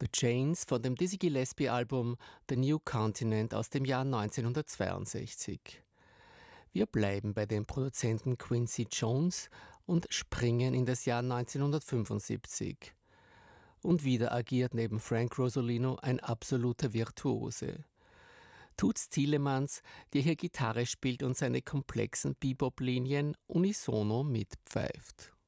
The Chains von dem Dizzy Gillespie-Album The New Continent aus dem Jahr 1962. Wir bleiben bei dem Produzenten Quincy Jones und springen in das Jahr 1975. Und wieder agiert neben Frank Rosolino ein absoluter Virtuose. Toots Thielemans, der hier Gitarre spielt und seine komplexen Bebop-Linien unisono mitpfeift.